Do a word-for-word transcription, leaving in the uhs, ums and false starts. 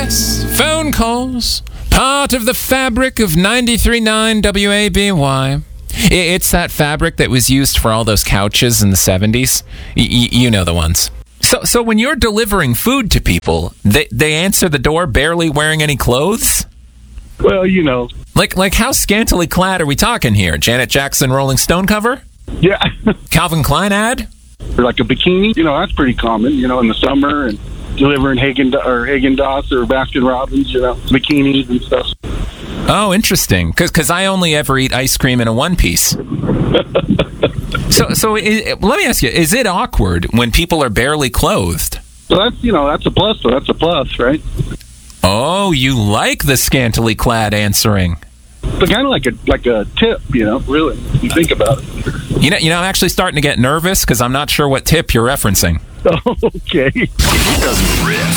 Yes, phone calls, part of the fabric of ninety-three point nine W A B Y. It's that fabric that was used for all those couches in the seventies. Y- y- you know the ones. So so when you're delivering food to people, they, they answer the door barely wearing any clothes? Well, you know. Like, like how scantily clad are we talking here? Janet Jackson Rolling Stone cover? Yeah. Calvin Klein ad? Or like a bikini. You know, that's pretty common, you know, in the summer. And delivering Hagen or Haagen-Dazs or Baskin Robbins, you know, bikinis and stuff. Oh, interesting. Because I only ever eat ice cream in a one piece. so, so it, let me ask you: is it awkward when people are barely clothed? So that's you know that's a plus. So that's a plus, right? Oh, you like the scantily clad answering? But kind of like a like a tip, you know. Really, if you think about it. You know, you know, I'm actually starting to get nervous because I'm not sure what tip you're referencing. Okay. If he doesn't riff,